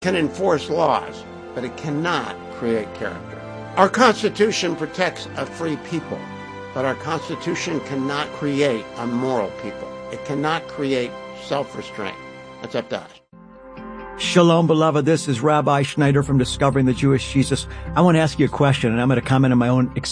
can enforce laws, but it cannot create character. Our Constitution protects a free people, but our Constitution cannot create a moral people. It cannot create self-restraint. That's up to us. Shalom, beloved. This is Rabbi Schneider from Discovering the Jewish Jesus. I want to ask you a question, and I'm going to comment on my own experience.